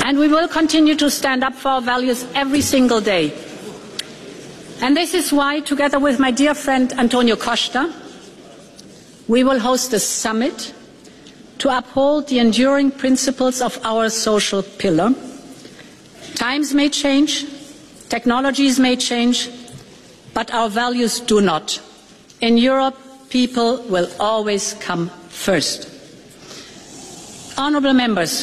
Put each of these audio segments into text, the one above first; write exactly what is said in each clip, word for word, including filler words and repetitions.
And we will continue to stand up for our values every single day. And this is why, together with my dear friend Antonio Costa, we will host a summit to uphold the enduring principles of our social pillar. Times may change, technologies may change, but our values do not. In Europe, people will always come first. Honourable members,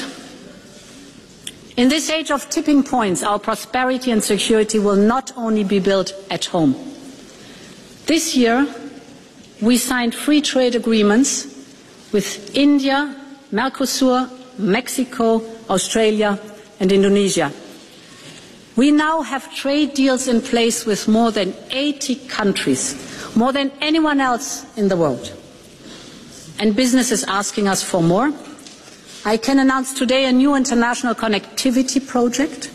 in this age of tipping points, our prosperity and security will not only be built at home. This year, we signed free trade agreements with India, Mercosur, Mexico, Australia and Indonesia. We now have trade deals in place with more than eighty countries, more than anyone else in the world. And business is asking us for more. I can announce today a new international connectivity project.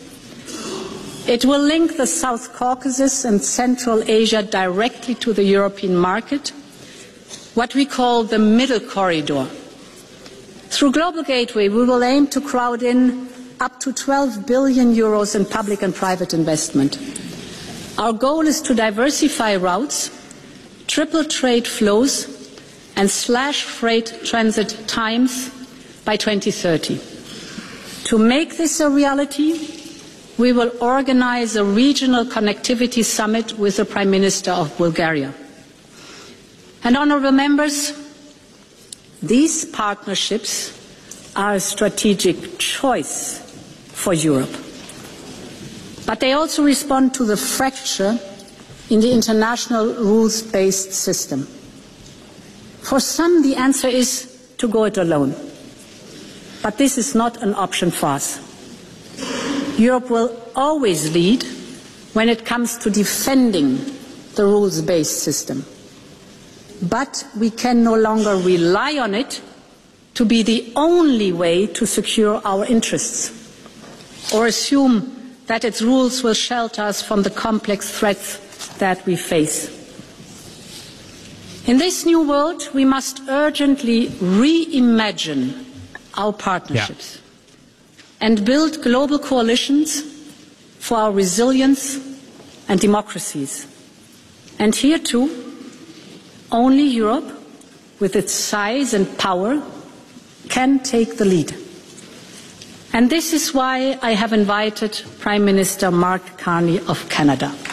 It will link the South Caucasus and Central Asia directly to the European market, what we call the Middle Corridor. Through Global Gateway, we will aim to crowd in up to twelve billion euros in public and private investment. Our goal is to diversify routes, triple trade flows, and slash freight transit times by twenty thirty. To make this a reality, we will organize a regional connectivity summit with the Prime Minister of Bulgaria. And honourable members, these partnerships are a strategic choice for Europe. But they also respond to the fracture in the international rules-based system. For some, the answer is to go it alone. But this is not an option for us. Europe will always lead when it comes to defending the rules-based system. But we can no longer rely on it to be the only way to secure our interests, or assume that its rules will shelter us from the complex threats that we face. In this new world, we must urgently reimagine our partnerships yeah. and build global coalitions for our resilience and democracies. And here too, only Europe, with its size and power, can take the lead. And this is why I have invited Prime Minister Mark Carney of Canada.